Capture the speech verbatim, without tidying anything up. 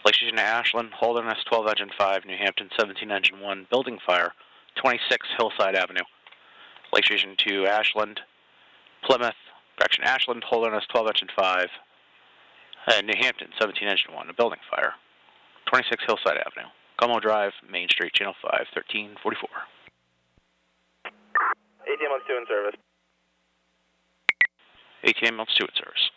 Lake Station to Ashland, Holderness twelve engine five, New Hampton seventeen engine one, building fire, twenty-six Hillside Avenue. Lake Station to Ashland, Plymouth, correction, Ashland, Holderness twelve engine five, and New Hampton seventeen engine one, a building fire, twenty-six Hillside Avenue. Como Drive, Main Street, Channel five, thirteen forty-four. A T M L two in service. A T M L two in service.